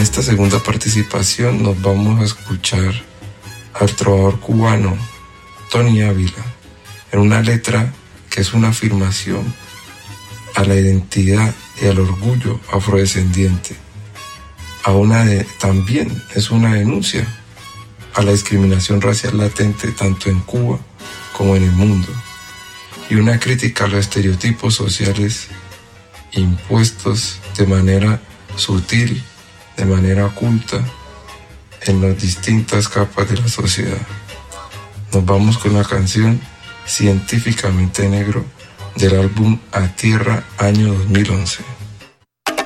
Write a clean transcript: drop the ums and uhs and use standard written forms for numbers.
esta segunda participación nos vamos a escuchar al trovador cubano Tony Ávila en una letra que es una afirmación a la identidad y al orgullo afrodescendiente. También es una denuncia a la discriminación racial latente tanto en Cuba como en el mundo, y una crítica a los estereotipos sociales impuestos de manera sutil, de manera oculta, en las distintas capas de la sociedad. Nos vamos con la canción Científicamente Negro del álbum A Tierra, año 2011.